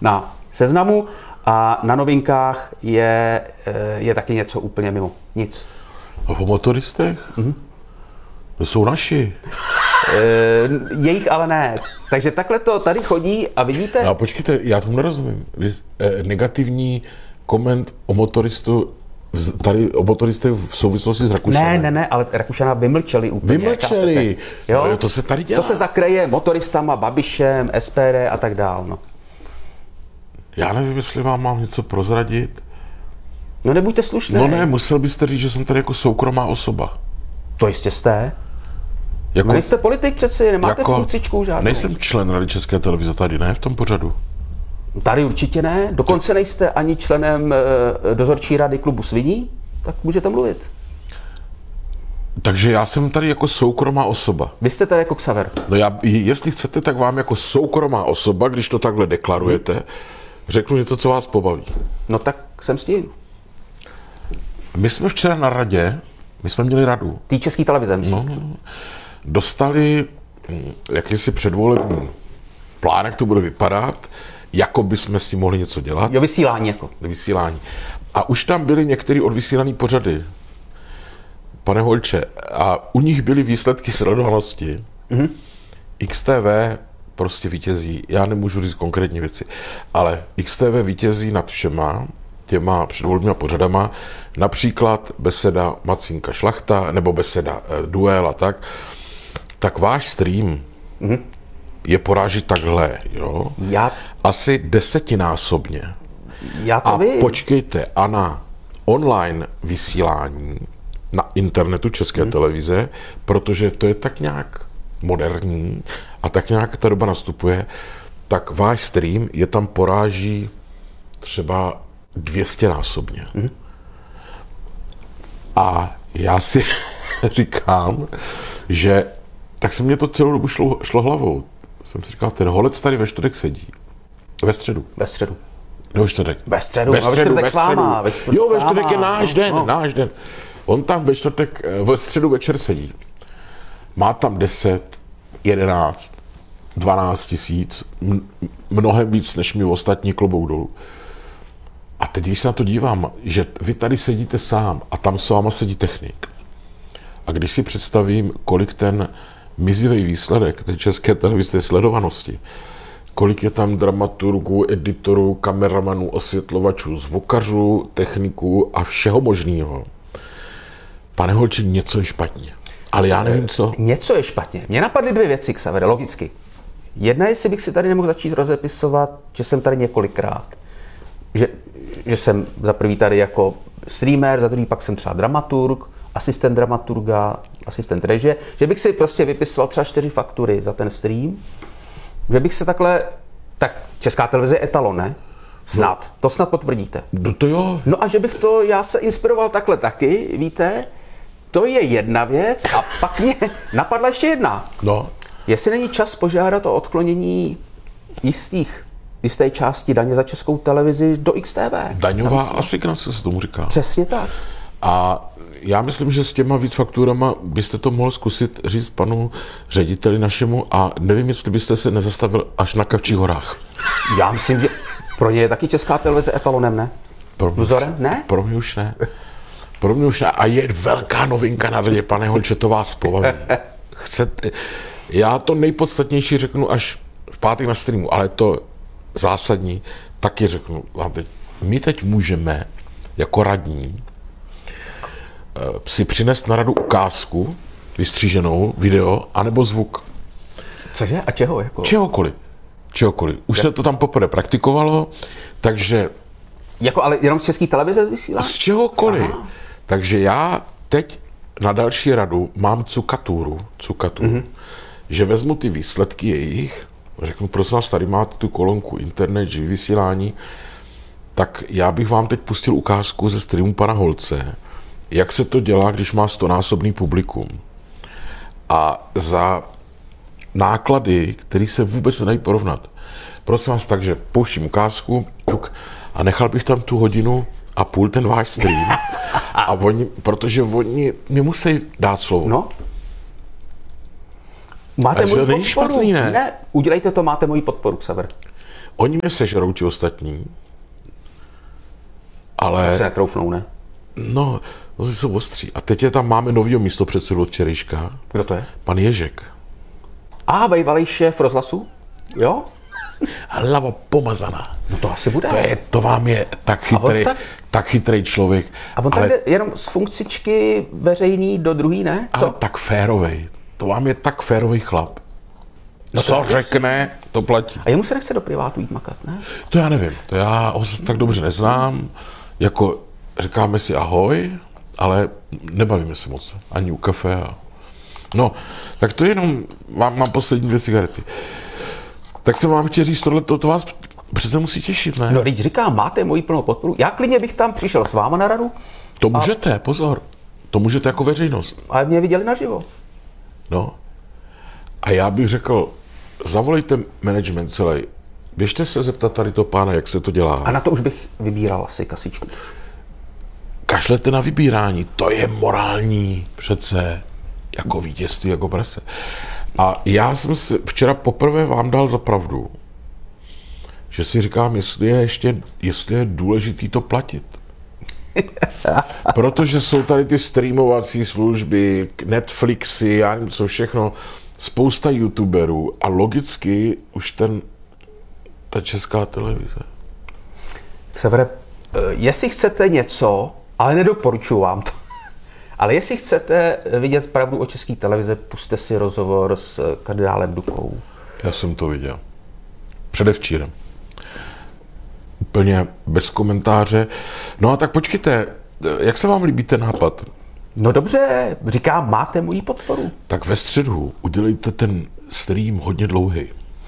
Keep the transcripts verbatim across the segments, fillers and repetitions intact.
na Seznamu a na Novinkách je, je taky něco úplně mimo. Nic. A po motoristech? Mm-hmm. To jsou naši. E, jejich ale ne. Takže takhle to tady chodí a vidíte... No a počkejte, já tomu nerozumím. Negativní koment o motoristu, tady o motoristech v souvislosti s Rakušanem. Ne, ne, ne, ale Rakušana vymlčeli úplně. Vymlčeli. Jo? No, to se tady dělá. To se zakreje motoristama, Babišem, S P D a tak dál. No. Já nevím, jestli vám mám něco prozradit. No nebuďte slušný. No ne, musel byste říct, že jsem tady jako soukromá osoba. To jistě jste. Jako, no nejste politik přeci, nemáte jako, funkcičku žádnou. Nejsem člen Rady České televize tady, ne, v tom pořadu. Tady určitě ne, dokonce nejste ani členem e, dozorčí rady klubu Sviní, tak můžete mluvit. Takže já jsem tady jako soukromá osoba. Vy jste tady jako Xaver. No já, jestli chcete, tak vám jako soukromá osoba, když to takhle deklarujete, hmm. řeknu něco, co vás pobaví. No tak jsem s tím. My jsme včera na radě, my jsme měli radu. Tý České televize, myslím. No, dostali jakýsi předvolební plán, jak to bude vypadat, jako by jsme s tím mohli něco dělat. Jo, vysílání jako. Vysílání. A už tam byly některé odvysílané pořady, pane Holče, a u nich byly výsledky sledovanosti. Mm-hmm. X T V prostě vítězí, já nemůžu říct konkrétní věci, ale X T V vítězí nad všema těma předvolebníma pořadama, například beseda Macínka Šlachta, nebo beseda eh, Duel a tak, tak váš stream mm-hmm. je poráží takhle, jo? Já... Asi desetinásobně. Já to a vím. Počkejte, a na online vysílání na internetu České hmm. televize, protože to je tak nějak moderní a tak nějak ta doba nastupuje, tak váš stream je tam poráží třeba dvěstěnásobně. Hmm. A já si říkám, že tak se mě to celou dobu šlo, šlo hlavou. Jsem si říkal, ten Holec tady ve čtvrtek sedí. Ve středu. Ve středu. Nebo čtvrtek. Ve středu, ve středu, ve středu. Ve středu. Jo, ve čtvrtek je náš no, den, no. náš den. On tam ve čtvrtek, ve středu večer sedí. Má tam deset, jedenáct, dvanáct tisíc, mnohem víc, než mi ostatní klobouk dolů. A teď, když se na to dívám, že vy tady sedíte sám a tam s váma sedí technik. A když si představím, kolik ten mizivý výsledek té České televize sledovanosti, kolik je tam dramaturgů, editorů, kameramanů, osvětlovačů, zvukařů, techniků a všeho možného. Pane Holče, něco je špatně. Ale já nevím, co. Něco je špatně. Mně napadly dvě věci, Xavere, logicky. Jedna, jestli bych si tady nemohl začít rozepisovat, že jsem tady několikrát. Že, že jsem za prvý tady jako streamer, za druhý pak jsem třeba dramaturg, asistent dramaturga, asistent režie, že bych si prostě vypisoval třeba čtyři faktury za ten stream, že bych se takhle, tak Česká televize je etalon, ne? Snad, no. To snad potvrdíte. No to jo. No a že bych to, já se inspiroval takhle taky, víte, to je jedna věc a pak mě napadla ještě jedna. No. Jestli není čas požádat o odklonění jistých, jisté části daně za Českou televizi do X T V. Daňová asignace se tomu říká. Přesně tak. A já myslím, že s těma víc fakturama byste to mohl zkusit říct panu řediteli našemu a nevím, jestli byste se nezastavil až na Kavčích horách. Já myslím, že pro ně je taky Česká televize etalonem, ne? Pro mě, Vzorem, ne? Pro mě už ne. Pro mě už ne. A je velká novinka na radě, pane Holče, to vás pobaví. Chcete, já to nejpodstatnější řeknu až v pátek na streamu, ale to zásadní taky řeknu vám teď. My teď můžeme jako radní si přinést na radu ukázku, vystříženou, video, anebo zvuk. Cože? A čeho? Jako? Čehokoliv. Čehokoliv. Už Je. se to tam poprvé praktikovalo, takže... Jako ale jenom z České televize vysílá? Z čehokoliv. Aha. Takže já teď na další radu mám cukaturu, cukaturu, mm-hmm. že vezmu ty výsledky jejich, řeknu, prosím vás, tady máte tu kolonku internet, živý vysílání, tak já bych vám teď pustil ukázku ze streamu pana Holce, jak se to dělá, když má stonásobný publikum. A za náklady, které se vůbec nedají porovnat. Prosím vás, takže pouštím ukázku tuk, a nechal bych tam tu hodinu a půl ten váš stream. A oni, protože oni mi musí dát slovo. No. Máte moji podporu. Špatný, ne? ne, udělejte to, máte moji podporu, Xaver. Oni mě sežerou ti ostatní, ale... To se netroufnou, ne? No, oni jsou ostří. A teď je tam máme novýho místopředsedu od včerejška. Kdo to je? Pan Ježek. A bývalý šéf rozhlasu? Jo? Hlava pomazaná. No to asi bude. To, je, to vám je tak chytrý, tak... tak chytrý člověk. A on ale... tak jde jenom z funkcičky veřejný do druhý, ne? Co? Ale tak férovej. To vám je tak férový chlap. No co řekne, to platí. A jemu se nechce do privátu jít makat, ne? To já nevím. To já ho tak dobře neznám. Jako říkáme si ahoj, ale nebavíme se moc. Ani u kafe. A... No, tak to jenom, mám, mám poslední dvě cigarety. Tak jsem vám chtěl říct, tohle to, to vás přece musí těšit, ne? No, teď říkám, máte moji plnou podporu. Já klidně bych tam přišel s váma na radu. To můžete, a... pozor. To můžete jako veřejnost. Ale mě viděli naživo. No. A já bych řekl, zavolejte management celý. Běžte se zeptat tady to pána, jak se to dělá. A na to už bych vybíral asi kasičku. Kašlete na vybírání, to je morální přece, jako vítězství, jako prase. A já jsem si včera poprvé vám dal za pravdu, že si říkám, jestli je ještě, jestli je důležitý to platit. Protože jsou tady ty streamovací služby, Netflixy, já nevím co všechno, spousta youtuberů a logicky už ten, ta Česká televize. Severe, jestli chcete něco, ale nedoporučuji vám to, ale jestli chcete vidět pravdu o České televize, pusťte si rozhovor s kardinálem Dukou. Já jsem to viděl. Předevčírem. Úplně bez komentáře. No a tak počkejte, jak se vám líbí ten nápad? No dobře, říkám, máte moji podporu. Tak ve středu udělejte ten stream hodně dlouhý.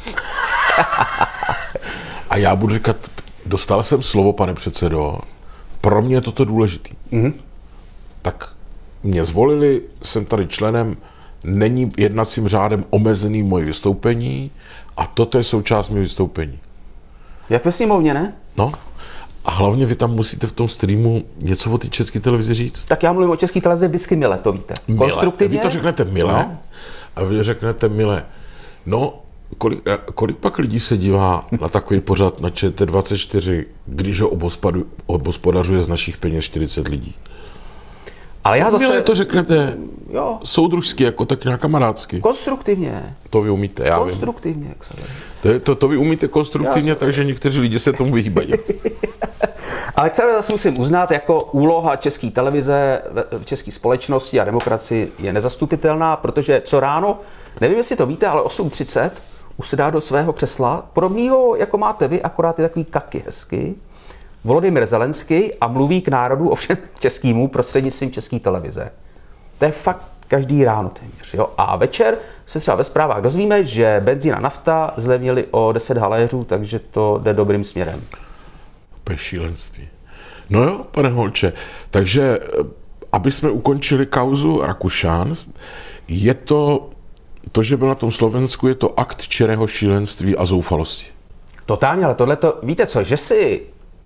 A já budu říkat, dostal jsem slovo, pane předsedo, pro mě je toto důležitý. Mm-hmm. Tak mě zvolili, jsem tady členem, není jednacím řádem omezený moje vystoupení a toto je součást mého vystoupení. Jak ve sněmovně, ne? No. A hlavně vy tam musíte v tom streamu něco o té České televizi říct. Tak já mluvím o České televizi vždycky mile, to víte. Mile. Konstruktivně. Vy to řeknete mile no. A vy řeknete mile. No, kolik, kolik pak lidí se dívá na takový pořad na Č T dvacet čtyři, když ho obhospodařuje z našich peněz čtyřicet lidí? Ale já zase... Mile to řeknete jo. soudružsky, jako tak nějak kamarádsky. Konstruktivně. To vy umíte, já Konstruktivně, jak se to, to, to vy umíte konstruktivně, já takže někteří lidi se tomu vyhýbají. Ale k zase musím uznat, jako úloha České televize v české společnosti a demokracii je nezastupitelná, protože co ráno, nevím, jestli to víte, ale osm třicet usedá do svého křesla, podobného, jako máte vy, akorát je takový kaky hezky, Volodymyr Zelenský a mluví k národu, ovšem českýmu, prostřednictvím České televize. To je fakt každý ráno téměř. Jo? A večer se třeba ve zprávách dozvíme, že benzín a nafta zlevnili o deset haléřů, takže to jde dobrým směrem. To je šílenství. No jo, pane Holče, takže aby jsme ukončili kauzu Rakušan, je to, to, že byl na tom Slovensku, je to akt čirého šílenství a zoufalosti. Totálně, ale tohle to, víte co, že si,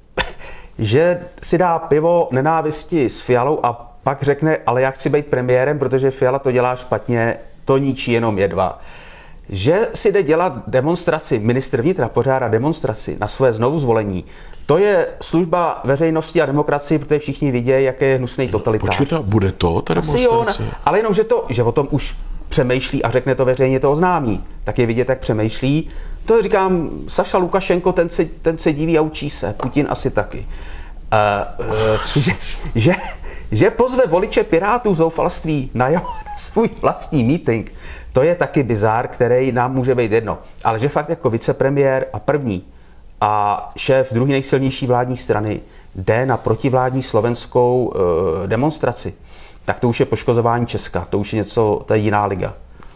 že si dá pivo nenávisti s Fialou a pak řekne, ale já chci být premiérem, protože Fiala to dělá špatně, to ničí jenom jedva. Že si jde dělat demonstraci, ministr vnitra pořádá demonstraci na své znovu zvolení, to je služba veřejnosti a demokracii, protože všichni vidějí, jaký je hnusný totalitář. Počkejte, bude to, ta demonstrace? Jo, ale jenom, že, to, že o tom už přemýšlí a řekne to veřejně, to oznámí. Tak je vidět, jak přemýšlí. To říkám, Saša Lukašenko, ten se, ten se diví a učí se, Putin asi taky. Uh, uh, že, že, že pozve voliče Pirátů zoufalství na, jeho, na svůj vlastní meeting, to je taky bizár, který nám může být jedno. Ale že fakt jako vicepremiér a první a šéf druhé nejsilnější vládní strany jde na protivládní slovenskou uh, demonstraci, tak to už je poškozování Česka, to už je něco, to je jiná liga.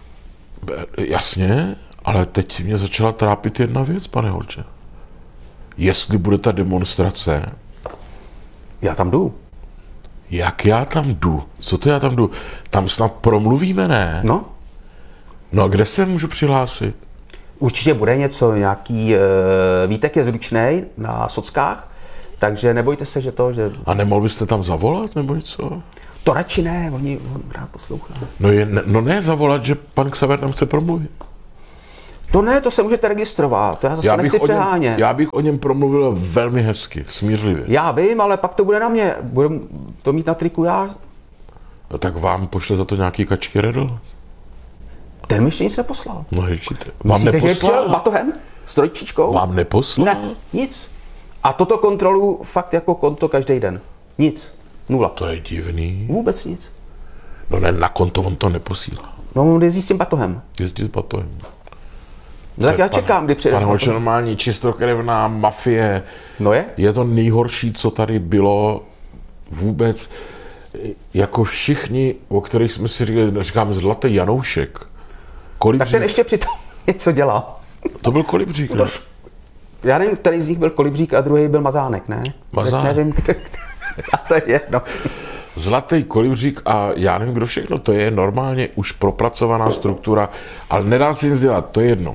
Jasně, ale teď mě začala trápit jedna věc, pane Holče. Jestli bude ta demonstrace... Já tam jdu. Jak já tam jdu? Co to já tam jdu? Tam snad promluvíme, ne? No. No a kde se můžu přihlásit? Určitě bude něco, nějaký, uh, Vítek je zručnej na sockách, takže nebojte se, že to, že... A nemohl byste tam zavolat, nebo něco? To radši ne, oni on rád poslouchá. No, je, no ne zavolat, že pan Xaver tam chce promluvit. To ne, to se můžete registrovat, to já zase Já nechci bych, o něm, přehánět. já bych o něm promluvil velmi hezky, smířlivě. Já vím, ale pak to bude na mě. Budu to mít na triku já. No, tak vám pošle za to nějaký kačky redl? Ten mi ještě nic neposlal. No ježíte. Vám Myslíte, že je neposlal? přijel s batohem? S trojčičkou? Vám neposlal? Ne, nic. A toto kontrolu fakt jako konto každý den. Nic. Nula. To je divný. Vůbec nic. No ne, na konto on to neposílá. No, on jezdí s tím batohem. Jezdí s batohem. No, tak já čekám, kdy přijde. Pane Holče, normální čistokrevná mafie. No je? Je to nejhorší, co tady bylo vůbec. Jako všichni, o kterých jsme si říkali, říkáme Zlatý Janoušek. Kolibřík. Tak ten ještě přitom něco dělá. To byl Kolibřík, ne? Já nevím, který z nich byl Kolibřík a druhý byl Mazánek, ne? Mazánek. Tak nevím, který, a to je jedno. Zlatý Kolibřík a já nevím, kdo všechno, to je normálně už propracovaná struktura, ale nedá se nic dělat, to je jedno.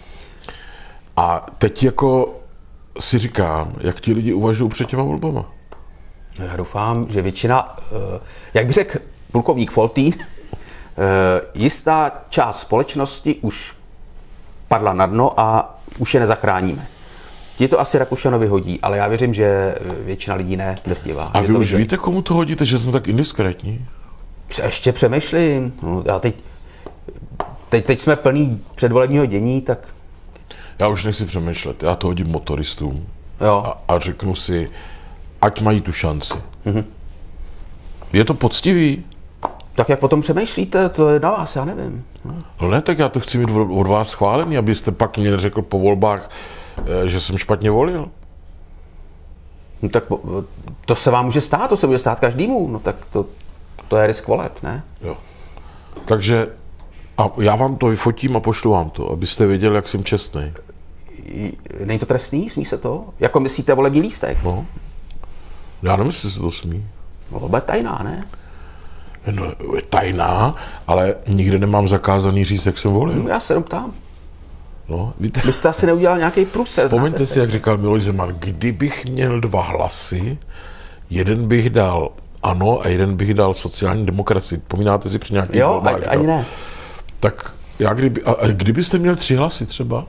A teď jako si říkám, jak ti lidi uvažují před těma volbama. Já doufám, že většina, jak by řekl plukovník Foltín, jistá část společnosti už padla na dno a už je nezachráníme. Ti to asi Rakušanovi hodí, ale já věřím, že většina lidí ne, drtivá. A vy to už viděli. víte, komu to hodíte, že jsme tak indiskrétní? Ještě přemýšlím. No, já teď, teď, teď jsme plný předvolebního dění, tak Já už nechci přemýšlet, já to hodím motoristům jo. a, a řeknu si, ať mají tu šanci. Mm-hmm. Je to poctivý? Tak jak o tom přemýšlíte, to je na vás, já nevím. No. No ne, tak já to chci mít od od vás schválený, abyste pak mě řekl po volbách, eh, že jsem špatně volil. No, tak to se vám může stát, to se může stát každému, no tak to, to je risk voleb, ne? Jo. Takže a já vám to vyfotím a pošlu vám to, abyste věděli, jak jsem čestný. Není to trestný, smí se to? Jako myslíte volební lístek? No. Já nevím, jestli se to smí. No, volba je tajná, ne? No, je tajná, ale nikde nemám zakázaný říct, jak jsem volil. No, já se jenom ptám. No, víte, Vy jste asi neudělal nějaký průser. vzpomeňte znáte si, jak se. říkal Miloš Zeman, kdybych měl dva hlasy, jeden bych dal ANO a jeden bych dal sociální demokracii. Pomínáte si při nějakých Jo, volbách? ani, ani ne. Tak já kdyby, a, a kdybyste měl tři hlasy třeba?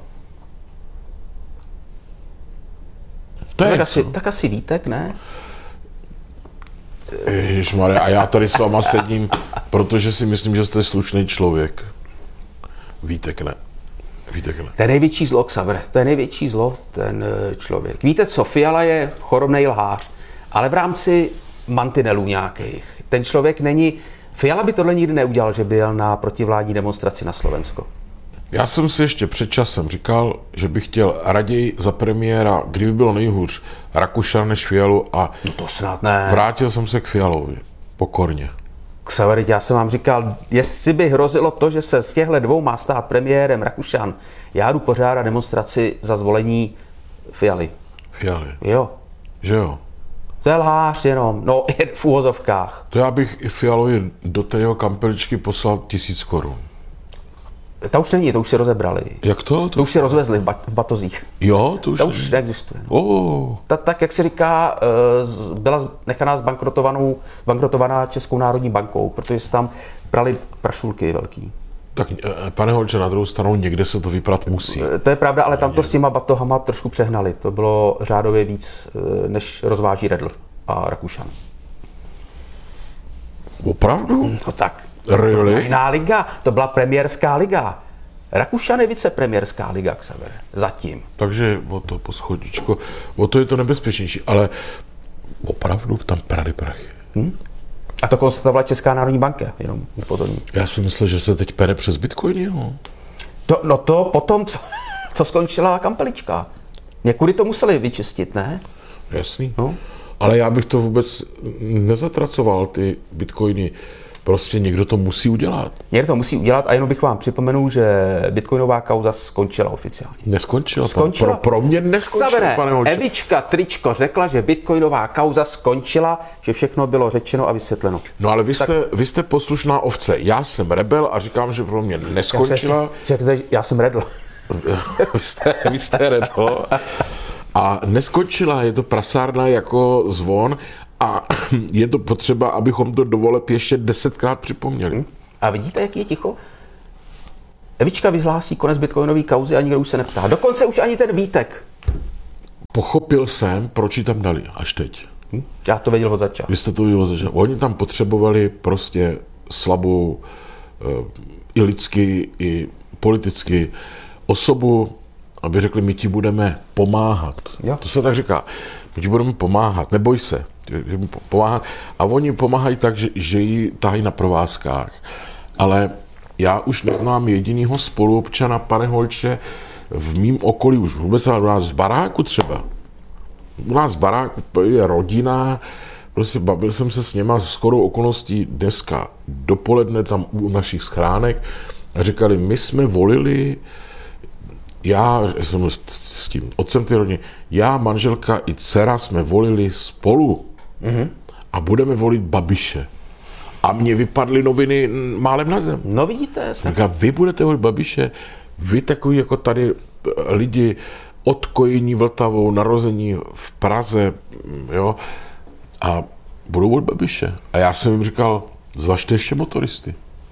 To je Tak co? asi, tak asi Vítek, ne? Ježišmarja, a já tady s váma sedím, protože si myslím, že jste slušný člověk. Vítek ne. Vítek ne. To je největší zlo, Xaver, to je největší zlo, ten eh, člověk. Víte co, Fiala je chorobnej lhář, ale v rámci mantinelů nějakých. Ten člověk není, Fiala by tohle nikdy neudělal, že byl na protivládní demonstraci na Slovensko. Já jsem si ještě před časem říkal, že bych chtěl raději za premiéra, kdyby bylo nejhůř, Rakušan než Fialu a No to snad ne. vrátil jsem se k Fialovi. Pokorně. Xaver, já jsem vám říkal, jestli by hrozilo to, že se z těchto dvou má stát premiérem Rakušan, já jdu pořádat demonstraci za zvolení Fialy. Fialy. Jo, Že jo? to je lhář jenom, no jen v úvozovkách. To já bych i Fialovi do té jeho kampeličky poslal tisíc korun. To už není, to už si rozebrali. Jak to? To to? už si rozvezli v, ba- v batozích. Jo, to už... To už neexistuje. No. Oh, Ta, tak, jak se říká, eh, z- byla z- nechaná zbankrotovanou, zbankrotovaná Českou národní bankou, protože se tam brali prašulky velký. tak eh, pane Holče, na druhou stranu někde se to vyprat musí. Eh, To je pravda, ale tam to s těma batohama trošku přehnali. To bylo řádově víc, eh, než rozváží Redl a Rakušan. Opravdu? No tak, Really? jiná liga, to byla premiérská liga. Rakušan je vicepremiérská liga, Xaver, zatím. Takže o to po schodičko, o to je to nebezpečnější, ale opravdu tam prali prachy. A to konstatovala Česká národní banka, jenom upozorním. Já si myslel, že se teď pere přes Bitcoin, jo. To, no to potom, co, co skončila kampelička. Někudy to museli vyčistit, ne? Jasný. No. Ale já bych to vůbec nezatracoval, ty bitcoiny. Prostě někdo to musí udělat. Někdo to musí udělat a jenom bych vám připomenul, že bitcoinová kauza skončila oficiálně. Neskončila. Skončila. Pro, pro mě neskončila, Xavere, pane Holče. Evička Tričko řekla, že bitcoinová kauza skončila, že všechno bylo řečeno a vysvětleno. No ale vy jste, vy jste poslušná ovce. Já jsem rebel a říkám, že pro mě Já, se, neskončila. řekněte, já jsem redl. vy, jste, vy jste rebel. A neskončila, je to prasárna jako zvon a je to potřeba, abychom to do voleb ještě desetkrát připomněli. A vidíte, jaký je ticho? Evička vyhlásí konec bitcoinové kauzy a nikdo už se neptá. Dokonce už ani ten Vítek. Pochopil jsem, proč ji tam dali až teď. Hm? Já to věděl od začátku. Vy jste to věděl od začátku. Oni tam potřebovali prostě slabou i lidsky, i politicky osobu, aby řekli, my ti budeme pomáhat. Jo. To se tak říká. My ti budeme pomáhat, neboj se. Pomáhat. A oni pomáhají tak, že, že ji tahají na provázkách. Ale já už neznám jedinýho spoluobčana, pane Holče, v mým okolí, už vůbec u nás v baráku třeba. U nás v baráku je rodina, prostě bavil jsem se s něma s shodou okolností dneska dopoledne tam u našich schránek a říkali, my jsme volili, já jsem s tím otcem ty rodiny, já, manželka i dcera jsme volili spolu mm-hmm. a budeme volit Babiše. A mě vypadly noviny málem na zem. No vidíte. Tak... Říká, vy budete volit Babiše, vy takový jako tady lidi odkojení Vltavou, narození v Praze, jo, a budou volit Babiše. A já jsem jim říkal, zvažte ještě motoristy.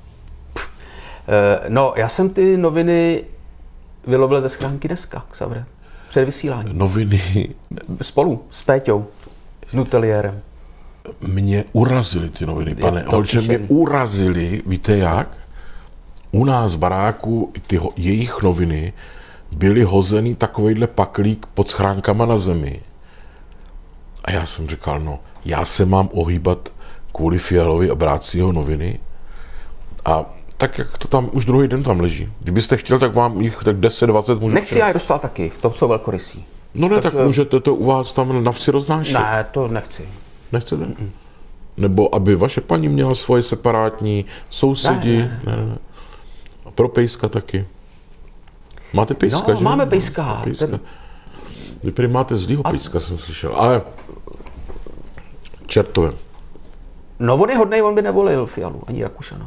No, já jsem ty noviny vylovil ze schránky dneska, Xavre, před vysíláním. Noviny? Spolu, s Péťou, s Nuteliérem. Mě urazily ty noviny, pane Holče, mě urazily, víte jak? U nás v baráku ty ho, jejich noviny byly hozený takovejhle paklík pod schránkama na zemi. A já jsem říkal, no, já se mám ohýbat kvůli Fialovi a brát si jeho noviny. A tak, jak to tam už druhý den tam leží. Kdybyste chtěl, tak vám jich tak deset dvacet můžu. Nechci, já je dostal taky, v tom jsou velkorysí. No ne, tak, tak můžete to u vás tam na vsi roznášet. Ne, to nechci. Nechcete? Mm-mm. Nebo aby vaše paní měla svoje separátní sousedi. Ne, ne. Ne, ne. A pro pejska taky. Máte pejska, no, že? máme pejska. pejska. Ten... Vy prý máte zlýho a... pejska, jsem slyšel. Ale čertové. No on je hodnej, on by nevolil Fialu, ani Rakušana.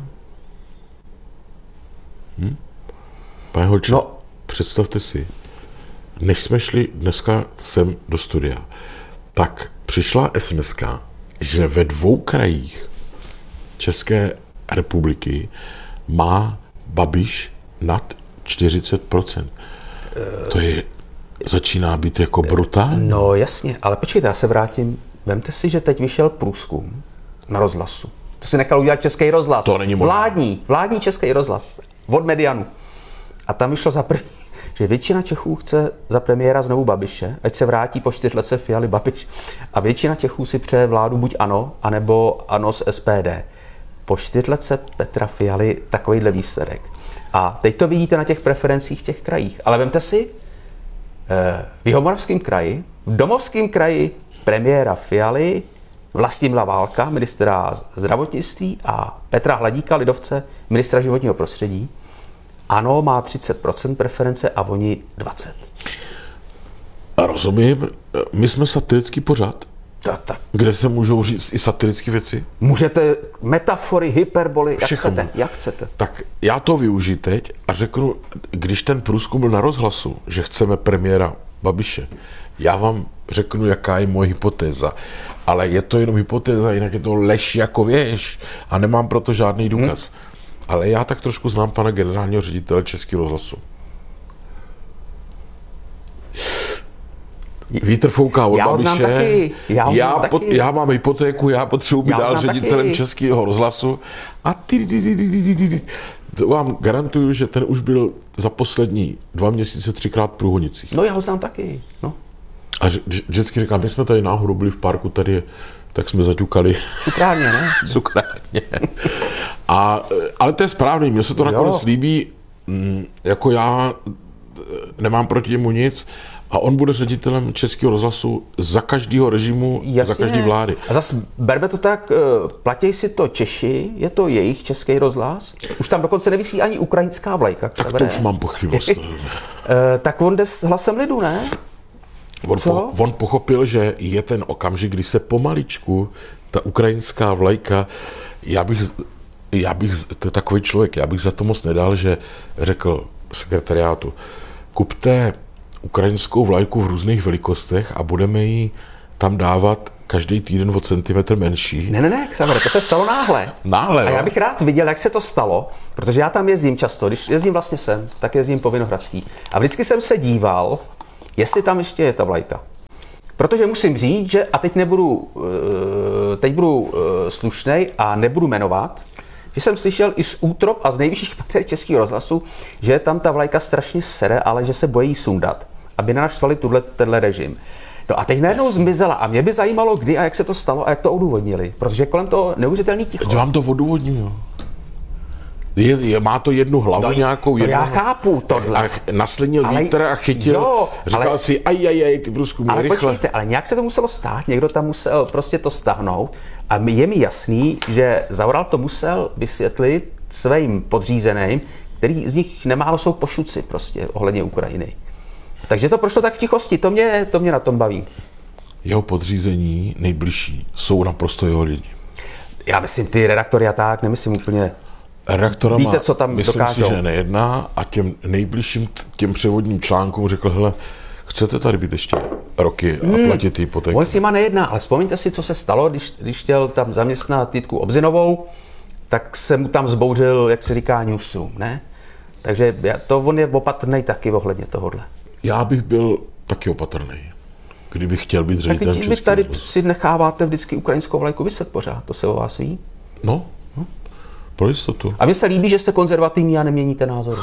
Hm? Pane Holče, no. Představte si, než jsme šli dneska sem do studia, tak přišla es em eska, že ve dvou krajích České republiky má Babiš nad čtyřicet procent. Uh, to je, začíná být jako brutální. No jasně, ale počkejte, já se vrátím. Vemte si, že teď vyšel průzkum na rozhlasu. To si nechal udělat Český rozhlas. To není možné. Vládní, vládní Český rozhlas. Od Medianu. A tam vyšlo za první, že většina Čechů chce za premiéra znovu Babiše, ať se vrátí po čtyř let se Fialy Babiš. A většina Čechů si přeje vládu buď ANO, anebo ANO z es pé dé. Po čtyř let se Petra Fialy takovýhle výsledek. A teď to vidíte na těch preferencích v těch krajích. Ale vemte si, v Jihomoravském kraji, v Domovském kraji premiéra Fialy, Vlastimila Válka, ministra zdravotnictví, a Petra Hladíka, lidovce, ministra životního prostředí. ANO má třicet procent preference a oni dvacet procent. A rozumím, my jsme satirický pořad, Ta, ta. kde se můžou říct i satirické věci. Můžete metafory, hyperboly, jak Všechno. chcete, jak chcete. Tak já to využiju teď a řeknu, když ten průzkum byl na rozhlasu, že chceme premiéra Babiše, já vám řeknu, jaká je moje hypotéza. Ale je to jenom hypotéza, jinak je to lež jako věž a nemám proto žádný důkaz. Hmm. Ale já tak trošku znám pana generálního ředitele Českého rozhlasu. Vítr fouká od já Babiše. Taky. Já, já, pod, taky. já mám hypotéku, já potřebuji být dál ředitelem taky. Českého rozhlasu. A ty, ty, ty, ty, ty, ty, ty. To vám garantuju, že ten už byl za poslední dva měsíce třikrát v Průhonicích. No já ho znám taky. No. A vždycky říkám, my jsme tady náhodou byli v parku, tady, tak jsme zaťukali. Cukrárně, ne? Cukrárně. A, ale to je správný, mně se to nakonec líbí, jako já nemám proti němu nic a on bude ředitelem Českého rozhlasu za každého režimu, jasně. Za každý vlády. A zase berme to tak, platí si to Češi, je to jejich Český rozhlas, už tam dokonce nevisí ani ukrajinská vlajka. Tak to už mám pochybost. Tak on jde s hlasem lidu, ne? On, po, on pochopil, že je ten okamžik, kdy se pomaličku ta ukrajinská vlajka, já bych, já bych, to je takový člověk, já bych za to moc nedal, že řekl sekretariátu, kupte ukrajinskou vlajku v různých velikostech a budeme ji tam dávat každý týden o centimetr menší. Ne, ne, ne, Xavere, to se stalo náhle. Náhle, A já jo? bych rád viděl, jak se to stalo, protože já tam jezdím často, když jezdím vlastně sem, tak jezdím po Vinohradský. A vždycky jsem se díval, jestli tam ještě je ta vlajka. Protože musím říct, že, a teď nebudu, teď budu slušnej a nebudu jmenovat, že jsem slyšel i z útrop a z nejvyšších pater Českého rozhlasu, že tam ta vlajka strašně sere, ale že se bojí sundat, aby nenaštvali tuhle, tenhle režim. No a teď najednou zmizela a mě by zajímalo, kdy a jak se to stalo a jak to odůvodnili, protože kolem toho neuvěřitelný ticho. Teď vám to odůvodním, jo. Je, je, má to jednu hlavu No, nějakou. to jednu, já chápu tohle. A naslednil Ale- vítr a chytil, jo, říkal ale- si, aj, aj, aj, ty průzkumy, Ale rychle. počkejte, ale nějak se to muselo stát, někdo tam musel prostě to stáhnout a mi- je mi jasný, že Zaoral to musel vysvětlit svým podřízeným, který z nich nemálo jsou pošuci prostě ohledně Ukrajiny. Takže to prošlo tak v tichosti, to mě, to mě na tom baví. Jeho podřízení nejbližší jsou naprosto jeho lidi. Já myslím ty redaktory a tak, nemyslím úplně. Redaktorama, Víte, co tam myslím dokážou. si, že nejedná a těm nejbližším, t- těm převodním článkům řekl, hele, chcete tady být ještě roky a platit hypotéku? On s nima nejedná, ale vzpomeňte si, co se stalo, když, když chtěl tam zaměstnat Jitku Obzinovou, tak se mu tam zbouřil, jak se říká, newsroom, ne? Takže já- to on je opatrnej taky ohledně tohohle. Já bych byl taky opatrný, kdybych chtěl být Tak ředitelem teď vy Českého tady rozhlasu. si necháváte vždycky ukrajinskou vlajku vyset pořád, to se o vás ví. No, pro jistotu. A mně se líbí, že jste konzervativní a neměníte názory.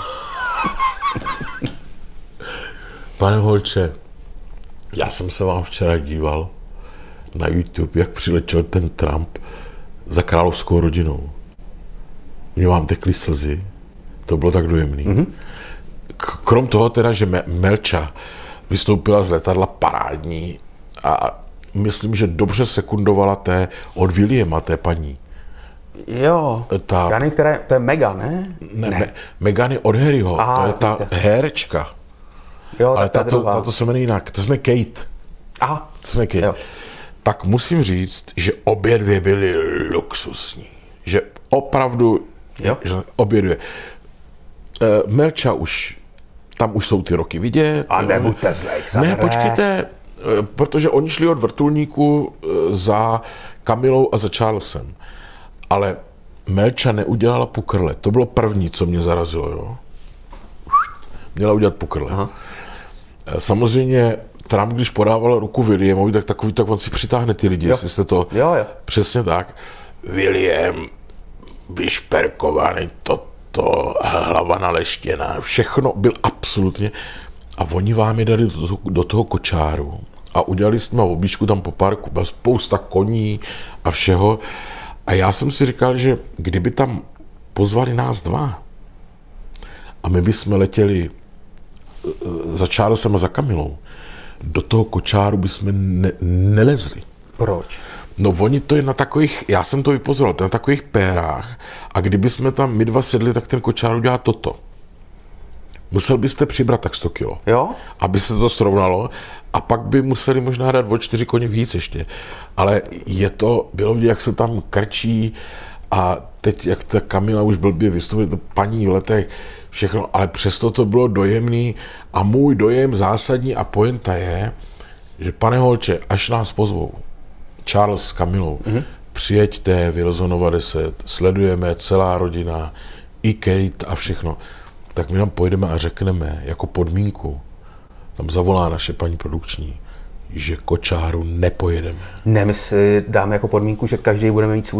Pane Holče, já jsem se vám včera díval na YouTube, jak přiletěl ten Trump za královskou rodinou. Mně vám tekly slzy, to bylo tak dojemný. Mm-hmm. K- krom toho teda, že Me- Melča vystoupila z letadla parádní a myslím, že dobře sekundovala té od Williama, té paní. Jo, Ta- já nevím, které, to je Mega, ne? Ne, ne. Me- Meghan je od Harryho, Aha, to je ta víte. herečka. Jo, Ale ta tato, druhá. tato se jmenuje jinak, to jsme Kate. Aha, Jsme Kate. Jo. Tak musím říct, že obě dvě byly luxusní. Že opravdu, Jo. že obě dvě. E, Melča už, tam už jsou ty roky vidět. A jo. nebuďte zlej, Ne, Xavere. počkejte, e, protože oni šli od vrtulníku e, za Kamilou a za Charlesem. Ale Melča neudělala pukrle. To bylo první, co mě zarazilo, jo. Měla udělat pukrle. Aha. E, Samozřejmě Trump, když podával ruku Williamovi, tak takový, tak on si přitáhne ty lidi, Jo. jestli jste to... Jo, jo. Přesně tak. William, vyšperkovaný, toto, hlava naleštěná, všechno byl absolutně... A oni vám je dali do, toho- do toho kočáru a udělali s nima objížďku tam po parku, byla spousta koní a všeho. A já jsem si říkal, že kdyby tam pozvali nás dva a my bychom letěli eh, za Charlesem a za Kamilou, do toho kočáru bychom ne, nelezli. Proč? No oni to je na takových, já jsem to vypozoroval, to je na takových pérách a kdyby jsme tam my dva sedli, tak ten kočár udělá toto. Musel byste přibrat tak sto kilo, Jo? aby se to srovnalo a pak by museli možná dát o čtyři koně víc ještě. Ale je to, bylo vidět, jak se tam krčí a teď, jak ta Kamila už blbě vystupuje, to paní v letech, všechno, ale přesto to bylo dojemný a můj dojem zásadní a pointa je, že pane Holče, až nás pozvou, Charles s Kamilou, mm-hmm. přijeďte, Wilsonova deset, sledujeme celá rodina, i Kate a všechno, tak my tam pojedeme a řekneme jako podmínku, tam zavolá naše paní produkční, že kočáru nepojedeme. Ne, my si dáme jako podmínku, že každý budeme mít svůj